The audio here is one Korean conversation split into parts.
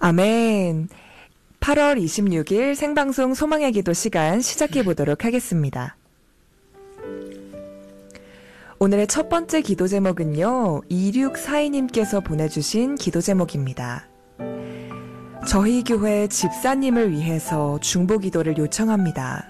아멘. 8월 26일 생방송 소망의 기도 시간 시작해 보도록 하겠습니다. 오늘의 첫 번째 기도 제목은요, 2642님께서 보내주신 기도 제목입니다. 저희 교회 집사님을 위해서 중보 기도를 요청합니다.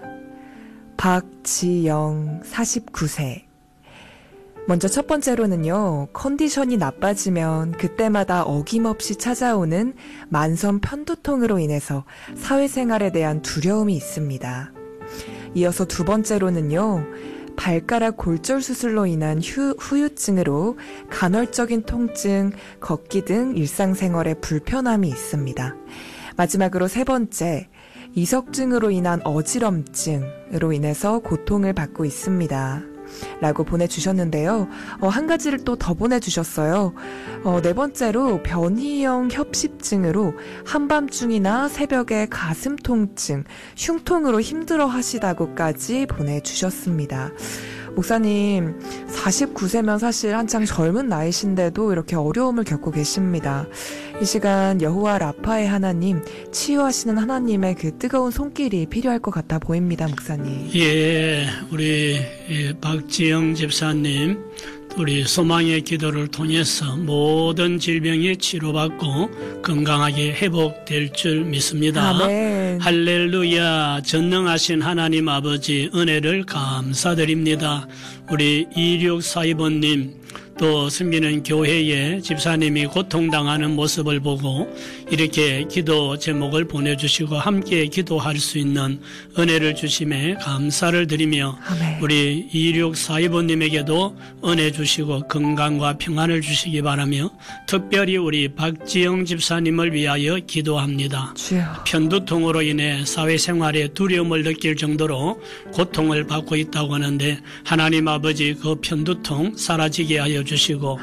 박지영 49세. 먼저 첫 번째로는요, 컨디션이 나빠지면 그때마다 어김없이 찾아오는 만성 편두통으로 인해서 사회생활에 대한 두려움이 있습니다. 이어서 두 번째로는요, 발가락 골절 수술로 인한 후유증으로 간헐적인 통증, 걷기 등 일상생활에 불편함이 있습니다. 마지막으로 세 번째, 이석증으로 인한 어지럼증으로 인해서 고통을 받고 있습니다. 라고 보내주셨는데요. 한 가지를 또 더 보내주셨어요. 네 번째로 변이형 협심증으로 한밤중이나 새벽에 가슴 통증, 흉통으로 힘들어 하시다고까지 보내주셨습니다. 목사님, 49세면 사실 한창 젊은 나이신데도 이렇게 어려움을 겪고 계십니다. 이 시간 여호와 라파의 하나님, 치유하시는 하나님의 그 뜨거운 손길이 필요할 것 같아 보입니다, 목사님. 예, 우리 박지영 집사님, 우리 소망의 기도를 통해서 모든 질병이 치료받고 건강하게 회복될 줄 믿습니다. 아멘. 할렐루야. 전능하신 하나님 아버지 은혜를 감사드립니다. 우리 2642번님 또 섬기는 교회에 집사님이 고통당하는 모습을 보고 이렇게 기도 제목을 보내주시고 함께 기도할 수 있는 은혜를 주심에 감사를 드리며 아멘. 우리 2642번님에게도 은혜 주시고 건강과 평안을 주시기 바라며 특별히 우리 박지영 집사님을 위하여 기도합니다. 주여. 편두통으로 인해 사회생활에 두려움을 느낄 정도로 고통을 받고 있다고 하는데 하나님 아버지 그 편두통 사라지게 하여 주시고